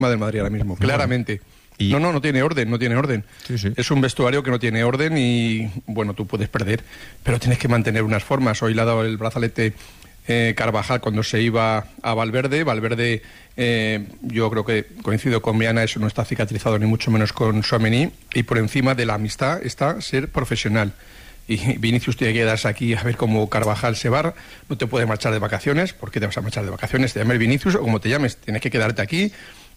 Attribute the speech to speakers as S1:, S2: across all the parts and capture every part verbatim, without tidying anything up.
S1: del Madrid ahora mismo, claramente.
S2: Y...
S1: No, no, no tiene orden, no tiene orden.
S2: Sí, sí.
S1: Es un vestuario que no tiene orden y, bueno, tú puedes perder, pero tienes que mantener unas formas. Hoy le ha dado el brazalete eh, Carvajal cuando se iba a Valverde. Valverde, eh, yo creo que coincido con Viana, eso no está cicatrizado ni mucho menos con Tchouaméni, y por encima de la amistad está ser profesional. Y Vinicius tiene que quedarse aquí a ver cómo Carvajal se va. No te puedes marchar de vacaciones. ¿Por qué te vas a marchar de vacaciones? Te llames Vinicius o como te llames, tienes que quedarte aquí.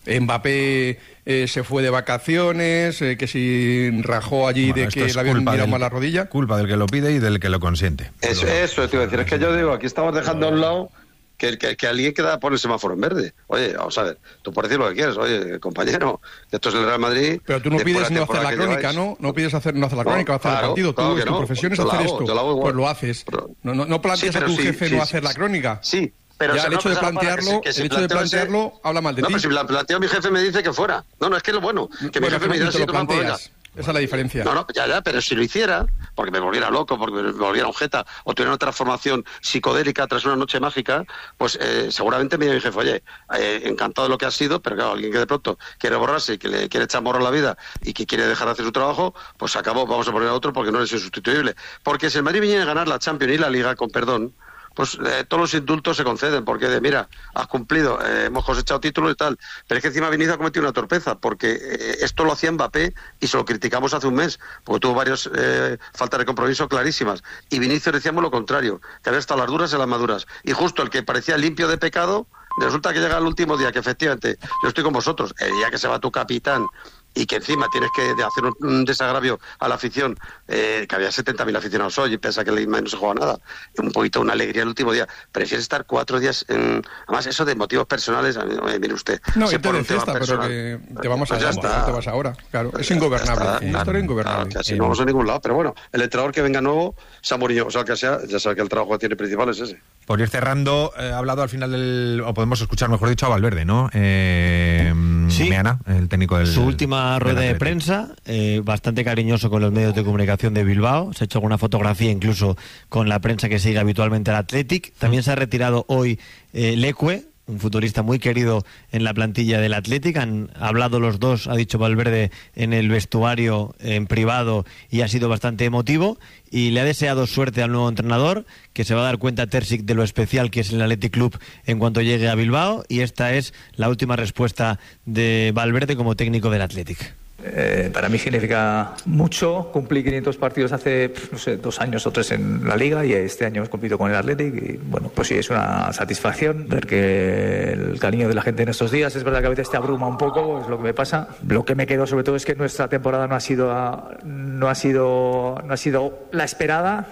S1: Mbappé eh, se fue de vacaciones, eh, que si rajó allí bueno, de que le habían mirado mal la rodilla.
S2: Culpa del que lo pide y del que lo consiente.
S3: Eso, eso te iba a decir, es que yo digo, aquí estamos dejando a un lado que, que, que alguien queda por el semáforo en verde. Oye, vamos a ver, tú puedes decir lo que quieres, oye, compañero, que esto es el Real Madrid.
S1: Pero tú no pides no hacer la crónica, ¿no? No pides hacer, no hacer la crónica, no, hacer claro, el partido.
S3: Claro
S1: tú, tu
S3: no.
S1: profesión es hacer
S3: hago,
S1: esto,
S3: lo
S1: pues lo haces.
S3: Pero,
S1: no, no, no planteas
S3: sí,
S1: a tu
S3: sí,
S1: jefe
S3: sí,
S1: no
S3: sí,
S1: hacer la crónica.
S3: Sí. Pero
S1: ya, el hecho de plantearlo, que si, que si el hecho de plantearlo ese... habla mal de
S3: no,
S1: ti.
S3: No, pero si la planteo mi jefe me dice que fuera. No, no, es que es lo bueno. Que
S1: bueno,
S3: mi jefe me dice
S1: lo planteas. Esa es la diferencia.
S3: No, no, ya, ya, pero si lo hiciera, porque me volviera loco, porque me volviera un jeta, o tuviera una transformación psicodélica tras una noche mágica, pues eh, seguramente me diría mi jefe, oye, eh, encantado de lo que ha sido, pero claro, alguien que de pronto quiere borrarse, que le quiere echar morro a la vida y que quiere dejar de hacer su trabajo, pues se acabó, vamos a poner a otro porque no es insustituible. Porque si el Madrid viene a ganar la Champions y la Liga, con perdón, pues eh, todos los indultos se conceden, porque de, mira, has cumplido, eh, hemos cosechado títulos y tal, pero es que encima Vinicius ha cometido una torpeza, porque eh, esto lo hacía Mbappé y se lo criticamos hace un mes, porque tuvo varias eh, faltas de compromiso clarísimas, y Vinicius decíamos lo contrario, que había estado las duras y las maduras, y justo el que parecía limpio de pecado, resulta que llega el último día, que efectivamente, yo estoy con vosotros, el día que se va tu capitán, y que encima tienes que hacer un, un desagravio a la afición, eh, que había setenta mil aficionados hoy y piensa que el no se juega nada, un poquito una alegría el último día, prefieres estar cuatro días en... además eso de motivos personales, a mí, eh, mire usted,
S1: no,
S3: se
S1: y te de fiesta, pero que te vamos a pues dar, te vas ahora, claro, es ingobernable, la historia es ingobernable.
S3: Claro, así no vamos a ningún lado, pero bueno, el entrenador que venga nuevo, San Mourinho, o sea, que sea, ya sabe que el trabajo que tiene principal es ese.
S2: Por ir cerrando, eh, ha hablado al final del, o podemos escuchar, mejor dicho, a Valverde, ¿no? Eh,
S4: sí.
S2: Meana, el técnico del...
S4: Su última rueda de prensa, eh, bastante cariñoso con los medios de comunicación de Bilbao, se ha hecho alguna fotografía incluso con la prensa que sigue habitualmente al Athletic. También se ha retirado hoy eh, Leque, un futbolista muy querido en la plantilla del Athletic. Han hablado los dos, ha dicho Valverde, en el vestuario en privado, y ha sido bastante emotivo, y le ha deseado suerte al nuevo entrenador, que se va a dar cuenta Terzic de lo especial que es el Athletic Club en cuanto llegue a Bilbao, y esta es la última respuesta de Valverde como técnico del Athletic.
S5: Eh, para mí significa mucho. Cumplí quinientos partidos hace, no sé, dos años o tres en la Liga, y este año hemos cumplido con el Athletic, y bueno, pues sí, es una satisfacción ver que el cariño de la gente en estos días, es verdad que a veces te abruma un poco, es lo que me pasa. Lo que me quedo sobre todo es que nuestra temporada no ha sido no ha sido no ha sido la esperada,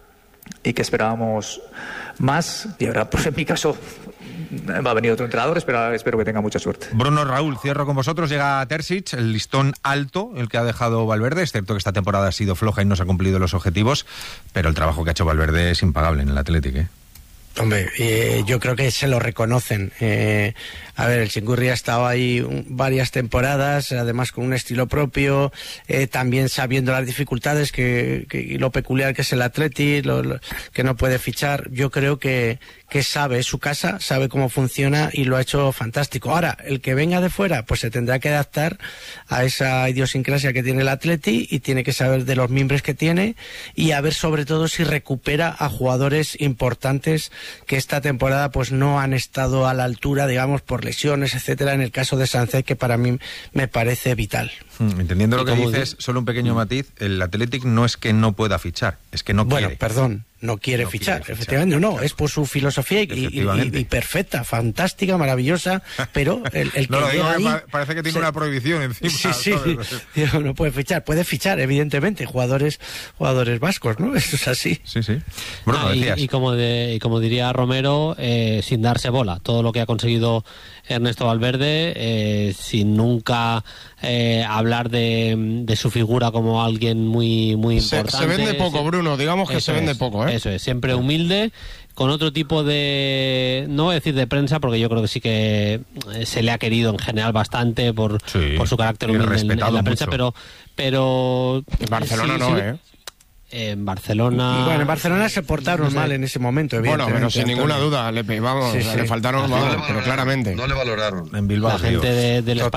S5: y que esperábamos más, y ahora pues en mi caso va a venir otro entrenador, espero, espero que tenga mucha suerte.
S2: Bruno, Raúl, cierro con vosotros. Llega Terzic, el listón alto, el que ha dejado Valverde, es cierto que esta temporada ha sido floja y no se ha cumplido los objetivos, pero el trabajo que ha hecho Valverde es impagable en el Athletic, ¿eh?
S6: Hombre, eh, yo creo que se lo reconocen. Eh, a ver, el Chingurri ha estado ahí un, varias temporadas, además con un estilo propio, eh, también sabiendo las dificultades que, que, y lo peculiar que es el Athletic, lo, lo, que no puede fichar. Yo creo que, que sabe, es su casa, sabe cómo funciona y lo ha hecho fantástico. Ahora, el que venga de fuera, pues se tendrá que adaptar a esa idiosincrasia que tiene el Athletic, y tiene que saber de los mimbres que tiene, y a ver sobre todo si recupera a jugadores importantes que esta temporada pues no han estado a la altura, digamos, por lesiones, etcétera, en el caso de Sánchez, que para mí me parece vital.
S2: Hmm, entendiendo lo que dices, di... solo un pequeño hmm. matiz, el Athletic no es que no pueda fichar, es que no
S6: bueno,
S2: quiere.
S6: Bueno, perdón, no quiere no fichar, quiere efectivamente, fichar, no, claro. Es por su filosofía y, y, y, y perfecta, fantástica, maravillosa, pero el, el
S2: no,
S6: que
S2: lo digo
S6: ahí,
S2: que parece que tiene se... una prohibición encima.
S6: Sí, sí, sí. No puede fichar, puede fichar, evidentemente, jugadores jugadores vascos, ¿no? Eso es así.
S2: Sí, sí. Bueno,
S7: ah, y, y, como de, y como diría Romero, eh, sin darse bola, todo lo que ha conseguido Ernesto Valverde, eh, sin nunca eh, hablar de, de su figura como alguien muy, muy importante.
S8: Se, se vende poco, Bruno, digamos que se vende
S7: es,
S8: poco, ¿eh?
S7: Eso es, siempre humilde, con otro tipo de, no voy a decir de prensa, porque yo creo que sí que se le ha querido en general bastante por, sí, por su carácter humilde en, en la prensa, mucho. pero pero
S8: en Barcelona sí, no,
S7: sí,
S8: ¿eh?
S7: en Barcelona...
S6: Bueno, en Barcelona se portaron no sé. mal en ese momento,
S8: Bueno, pero sin Antonio. ninguna duda, le, vamos, sí, sí. le faltaron, vamos, no le pero claramente.
S3: No le valoraron.
S2: En Bilbao.
S7: La gente de, del